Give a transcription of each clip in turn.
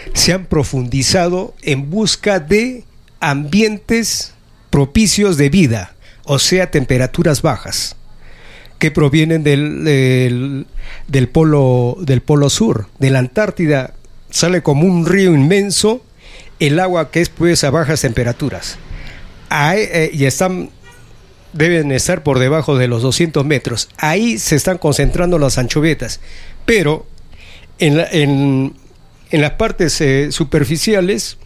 se han profundizado en busca de ambientes propicios de vida, o sea, temperaturas bajas, que provienen del polo sur. De la Antártida sale como un río inmenso el agua que es pues a bajas temperaturas. Y deben estar por debajo de los 200 metros. Ahí se están concentrando las anchovetas, pero en las partes superficiales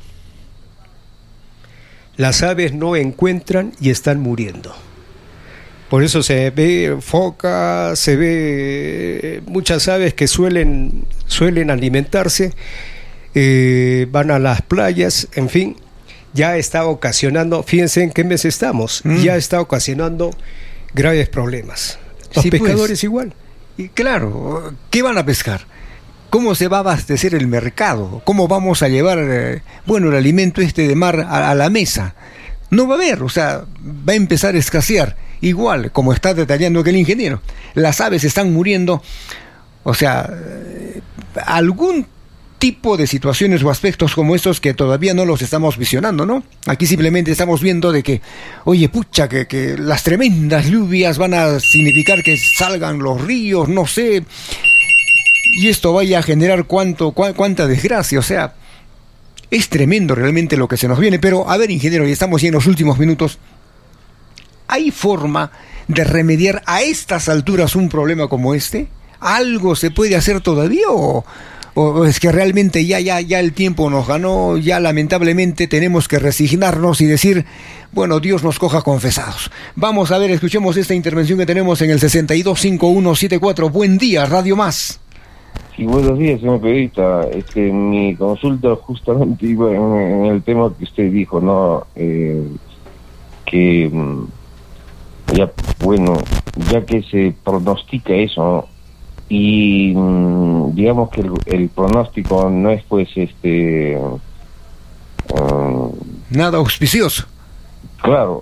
las aves no encuentran y están muriendo. Por eso se ve foca, se ve muchas aves que suelen alimentarse, van a las playas, en fin, ya está ocasionando, fíjense en qué mes estamos, ya está ocasionando graves problemas. Los pescadores pues, igual. Y claro, ¿qué van a pescar? ¿Cómo se va a abastecer el mercado? ¿Cómo vamos a llevar, el alimento de mar a la mesa? No va a haber, o sea, va a empezar a escasear. Igual, como está detallando aquel ingeniero, las aves están muriendo, o sea, algún tipo de situaciones o aspectos como estos que todavía no los estamos visionando, ¿no? Aquí simplemente estamos viendo de que, oye, pucha, que las tremendas lluvias van a significar que salgan los ríos, no sé, y esto vaya a generar cuánta desgracia, o sea, es tremendo realmente lo que se nos viene. Pero, a ver, ingeniero, ya estamos ya en los últimos minutos. ¿Hay forma de remediar a estas alturas un problema como este? ¿Algo se puede hacer todavía o es que realmente ya el tiempo nos ganó, ya lamentablemente tenemos que resignarnos y decir, bueno, Dios nos coja confesados? Vamos a ver, escuchemos esta intervención que tenemos en el 625174. Buen día, Radio Más. Sí, buenos días, señor periodista. Mi consulta justamente iba en el tema que usted dijo, ¿no? Que ya que se pronostica eso, ¿no? Y digamos que el pronóstico no es pues nada auspicioso. Claro.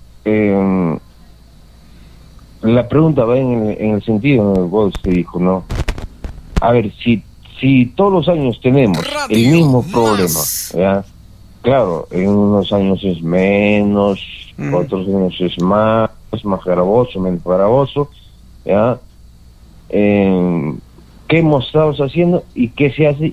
La pregunta va en el sentido en el cual usted dijo, ¿no? A ver, si todos los años tenemos el mismo problema, ¿ya? Claro, en unos años es menos, otros años es más gravoso, menos gravoso, ¿ya? ¿Qué hemos estado haciendo y qué se hace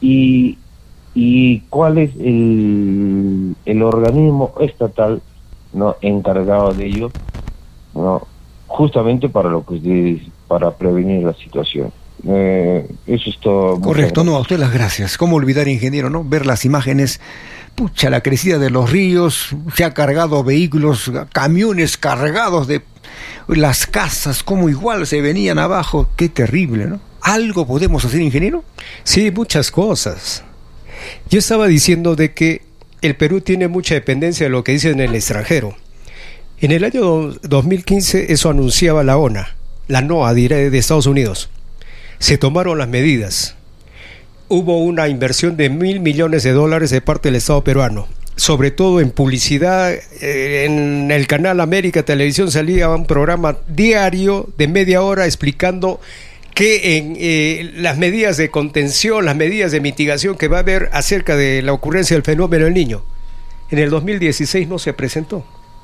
y cuál es el organismo estatal, ¿no?, encargado de ello, ¿no?, justamente para prevenir la situación? Eso es todo. Correcto, no, a usted las gracias. ¿Cómo olvidar, ingeniero, no? Ver las imágenes, pucha, la crecida de los ríos, se ha cargado vehículos, camiones cargados de las casas, como igual se venían abajo. Qué terrible, ¿no? ¿Algo podemos hacer, ingeniero? Sí, muchas cosas. Yo estaba diciendo de que el Perú tiene mucha dependencia de lo que dicen en el extranjero. En el año 2015 eso anunciaba la NOAA de Estados Unidos. Se tomaron las medidas. Hubo una inversión de $1,000 millones de parte del Estado peruano, sobre todo en publicidad. En el canal América Televisión salía un programa diario de media hora explicando que en las medidas de contención, las medidas de mitigación que va a haber acerca de la ocurrencia del fenómeno del Niño. En el 2016 no se presentó.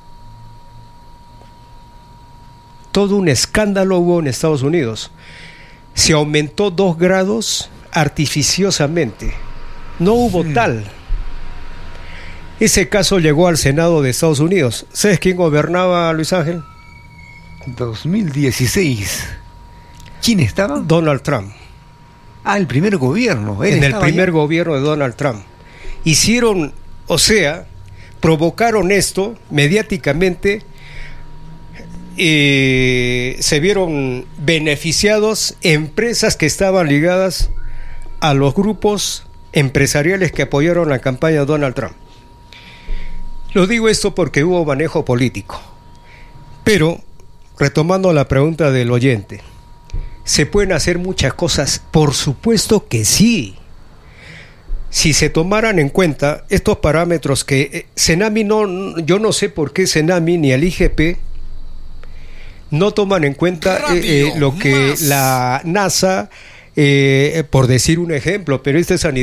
Todo un escándalo hubo en Estados Unidos. Se aumentó 2 grados artificiosamente. No hubo tal. Ese caso llegó al Senado de Estados Unidos. ¿Sabes quién gobernaba, Luis Ángel? 2016. ¿Quién estaba? Donald Trump. Ah, el primer gobierno. En el primer gobierno de Donald Trump. Provocaron esto mediáticamente. Se vieron beneficiados empresas que estaban ligadas a los grupos empresariales que apoyaron la campaña de Donald Trump. Lo digo esto porque hubo manejo político. Pero, retomando la pregunta del oyente, ¿se pueden hacer muchas cosas? Por supuesto que sí. Si se tomaran en cuenta estos parámetros que Senami yo no sé por qué Senami ni el IGP no toman en cuenta lo que la NASA, por decir un ejemplo, pero este es a nivel